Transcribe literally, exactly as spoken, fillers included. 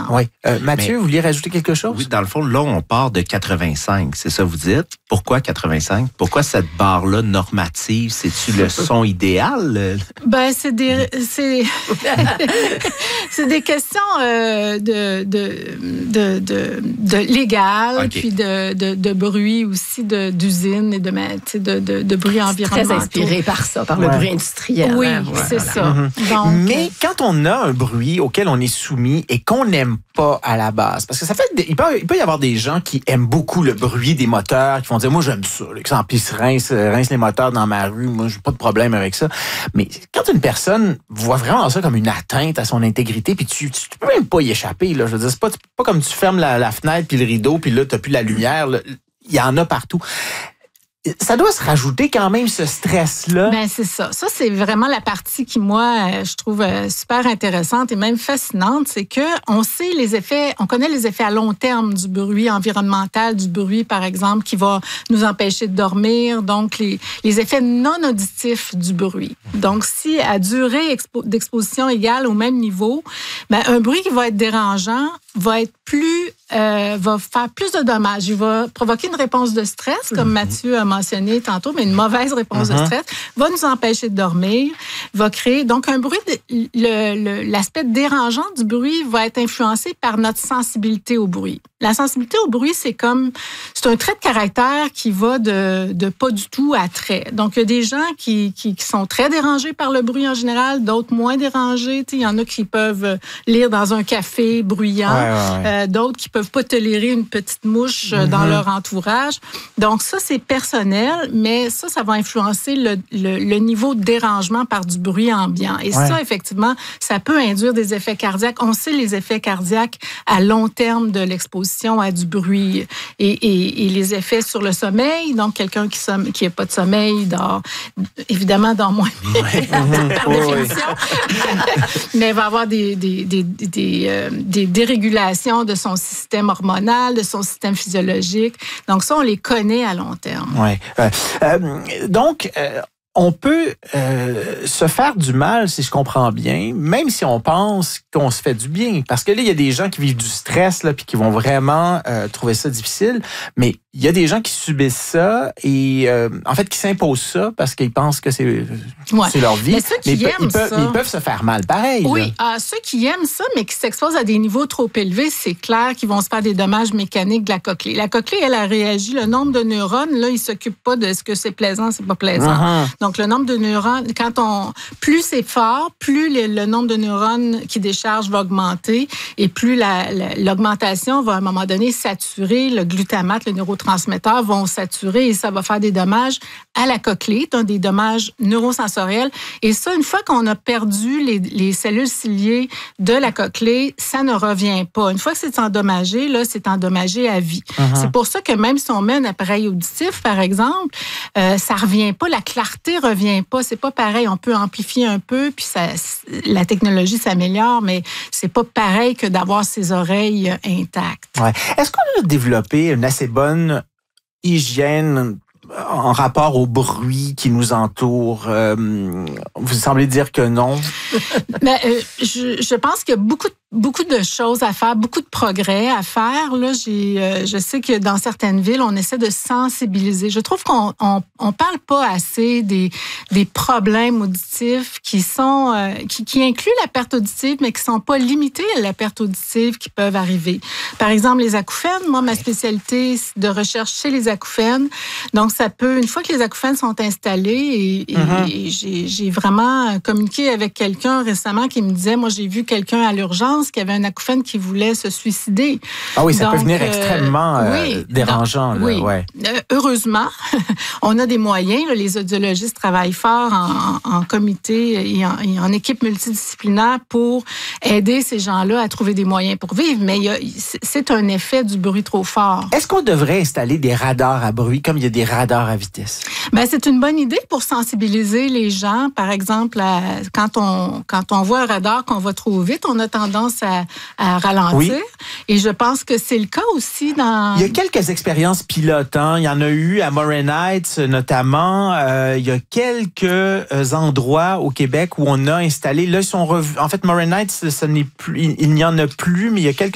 exemple. Oui. Euh, Mathieu, Mais, vous vouliez rajouter quelque chose? Oui, dans le fond, là, on part de quatre-vingt-cinq, c'est ça vous dites? Pourquoi quatre-vingt-cinq? Pourquoi cette barre-là normative? C'est-tu le son idéal? Ben, c'est des, c'est, c'est des questions euh, de, de, de, de, de légal, Okay. puis de, de, de bruit aussi, de, d'usine et de, de, de, de bruit environnemental. Très inspiré par ça, par Ouais. le bruit industriel. Oui, hein, c'est voilà. ça. Mm-hmm. Donc, Mais quand on a un bruit auquel on est soumis et qu'on n'aime pas à la base, parce que ça fait, il peut, il peut y avoir des gens qui aiment beaucoup le bruit des moteurs, qui vont dire, moi j'aime ça, là, que ça empisse, rince, rince les moteurs dans ma rue, moi j'ai pas de problème avec ça. Mais quand une personne voit vraiment ça comme une atteinte à son intégrité, puis tu, tu, tu peux même pas y échapper, là, je veux dire, c'est pas, c'est pas comme tu fermes la, la fenêtre puis le rideau, puis là t'as plus la lumière, là. Il y en a partout. Ça doit se rajouter quand même ce stress-là. Ben c'est ça. Ça, c'est vraiment la partie qui, moi, euh, je trouve euh, super intéressante et même fascinante. C'est que on sait les effets, on connaît les effets à long terme du bruit environnemental, du bruit, par exemple, qui va nous empêcher de dormir. Donc, les, les effets non auditifs du bruit. Donc, si à durée expo- d'exposition égale au même niveau, ben, un bruit qui va être dérangeant va être plus, euh, va faire plus de dommages. Il va provoquer une réponse de stress, comme Mathieu a mentionné tantôt, mais une mauvaise réponse Mm-hmm. de stress, va nous empêcher de dormir, va créer, donc un bruit, de, le, le, l'aspect dérangeant du bruit va être influencé par notre sensibilité au bruit. La sensibilité au bruit, c'est comme, c'est un trait de caractère qui va de, de pas du tout à très. Donc, il y a des gens qui, qui, qui sont très dérangés par le bruit en général, d'autres moins dérangés. Tu sais, il y en a qui peuvent lire dans un café bruyant, ouais, ouais, ouais. Euh, d'autres qui peuvent pas tolérer une petite mouche euh, dans Mm-hmm. leur entourage. Donc, ça, c'est personnel, mais ça, ça va influencer le, le, le niveau de dérangement par du bruit ambiant. Et Ouais. ça, effectivement, ça peut induire des effets cardiaques. On sait les effets cardiaques à long terme de l'exposition à du bruit et, et, et les effets sur le sommeil. Donc, quelqu'un qui n'a qui pas de sommeil dort, évidemment, dort moins bien, par Oui, oui. définition, mais va avoir des, des, des, des, euh, des dérégulations de son système hormonal, de son système physiologique. Donc, ça, on les connaît à long terme. Ouais. Euh, euh, donc, euh, on peut euh, se faire du mal, si je comprends bien, même si on pense qu'on se fait du bien. Parce que là, il y a des gens qui vivent du stress, là, puis qui vont vraiment euh, trouver ça difficile. Mais il y a des gens qui subissent ça et, euh, en fait, qui s'imposent ça parce qu'ils pensent que c'est, Ouais. c'est leur vie. Mais ceux qui ils, pe- aiment ils peuvent, ça- mais ils peuvent se faire mal, pareil. Oui, là. ah, ceux qui aiment ça, mais qui s'exposent à des niveaux trop élevés, c'est clair qu'ils vont se faire des dommages mécaniques de la cochlée. La cochlée, elle a réagi. Le nombre de neurones, là, il s'occupe pas de ce que c'est plaisant, c'est pas plaisant. Uh-huh. Donc, le nombre de neurones, quand on, plus c'est fort, plus le, le nombre de neurones qui déchargent va augmenter et plus la, la, l'augmentation va à un moment donné saturer le glutamate, le neurotransmetteur vont saturer et ça va faire des dommages à la cochlée, donc des dommages neurosensoriels. Et ça, une fois qu'on a perdu les, les cellules ciliées de la cochlée, ça ne revient pas. Une fois que c'est endommagé, là, c'est endommagé à vie. Uh-huh. C'est pour ça que même si on met un appareil auditif, par exemple, euh, ça revient pas, la clarté revient pas. C'est pas pareil. On peut amplifier un peu, puis ça, la technologie s'améliore, mais c'est pas pareil que d'avoir ses oreilles intactes. Ouais. Est-ce qu'on a développé une assez bonne hygiène en rapport au bruit qui nous entoure? Euh, vous semblez dire que non. Mais euh, je, je pense qu'il y a beaucoup de beaucoup de choses à faire, beaucoup de progrès à faire. Là, j'ai, euh, je sais que dans certaines villes, on essaie de sensibiliser. Je trouve qu'on on, on parle pas assez des, des problèmes auditifs qui sont euh, qui, qui incluent la perte auditive, mais qui sont pas limités à la perte auditive qui peuvent arriver. Par exemple, les acouphènes. Moi, ma spécialité, c'est de recherche chez les acouphènes. Donc, ça peut, une fois que les acouphènes sont installés, et, et, Mm-hmm. et j'ai, j'ai vraiment communiqué avec quelqu'un récemment qui me disait, moi, j'ai vu quelqu'un à l'urgence qui avait un acouphène qui voulait se suicider. Ah oui, ça Donc, peut venir euh, extrêmement euh, oui, dérangeant. donc, Là, oui. ouais. Euh, heureusement, on a des moyens. Là, les audiologistes travaillent fort en, en comité et en, et en équipe multidisciplinaire pour aider ces gens-là à trouver des moyens pour vivre. Mais il y a, c'est un effet du bruit trop fort. Est-ce qu'on devrait installer des radars à bruit comme il y a des radars à vitesse? Ben, c'est une bonne idée pour sensibiliser les gens. Par exemple, à, quand, on, quand on voit un radar qu'on va trop vite, on a tendance à, à ralentir. Oui. Et je pense que c'est le cas aussi dans... Il y a quelques expériences pilotes. Hein. Il y en a eu à Morin Heights, notamment. Euh, il y a quelques euh, endroits au Québec où on a installé... Là, ils sont revus. En fait, Morin Heights, ça n'est plus, il n'y en a plus, mais il y a quelques